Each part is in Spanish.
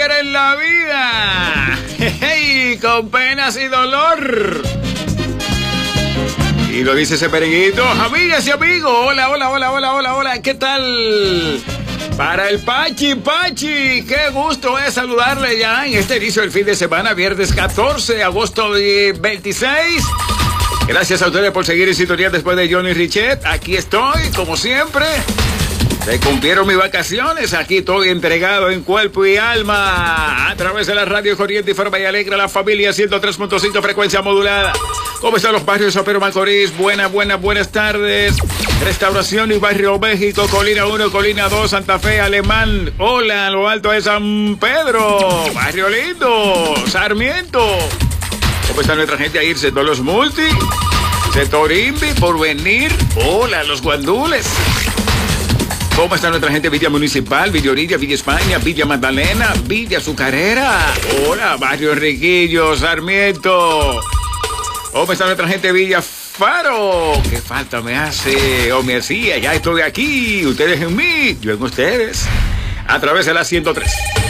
quiere en la vida. Hey, con penas y dolor. Y lo dice ese pereguito. Amigas y amigos, hola, hola, hola, hola, hola, hola, ¿qué tal? Para el Pachi, qué gusto es saludarle ya en este inicio del fin de semana, viernes 14 de agosto de 26. Gracias a ustedes por seguir en sintonía después de Johnny Richet. Aquí estoy, como siempre. Se cumplieron mis vacaciones, aquí estoy entregado en cuerpo y alma a través de la radio Corriente y Forma y Alegre, la familia 103.5 frecuencia modulada. ¿Cómo están los barrios San Pedro Macorís? Buenas tardes. Restauración y Barrio México, Colina 1, Colina 2, Santa Fe, Alemán. Hola, lo alto de San Pedro. Barrio Lindo, Sarmiento. ¿Cómo está nuestra gente ahí? Sector Los Multi, Sector Invi, Porvenir. Hola, los Guandules. ¿Cómo está nuestra gente? Villa Municipal, Villa Orilla, Villa España, Villa Magdalena, Villa Azucarera. Hola, Barrio Enriquillo, Sarmiento. ¿Cómo está nuestra gente? Villa Faro. ¿Qué falta me hace? Oh, Mercía, ya estoy aquí. Ustedes en mí, yo en ustedes. A través de la 103.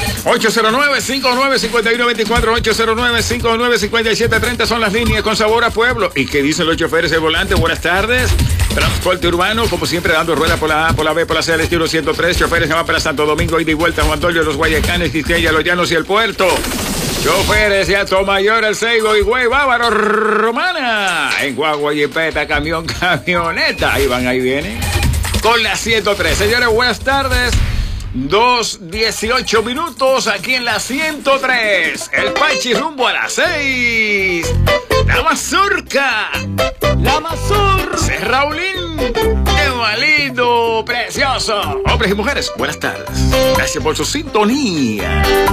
809-59-5124, 809-59-5730 son las líneas con sabor a pueblo. ¿Y qué dicen los choferes del volante? Buenas tardes. Transporte urbano, como siempre, dando ruedas por la A, por la B, por la C, al estilo 103. Choferes que van para Santo Domingo, ida y vuelta, Juan Antonio, Los Guayacanes, Quisqueya, Los Llanos y el Puerto. Choferes de Atomayor, El Seibo, Higüey, Bávaro, Romana. En guagua, jipeta, camión, camioneta. Ahí van, ahí vienen. Con la 103. Señores, buenas tardes. 2:18 minutos aquí en la 103. El Pachi rumbo a las 6. La Mazurca. La Mazur. Serraulín. Qué lindo, precioso. Hombres y mujeres, buenas tardes. Gracias por su sintonía.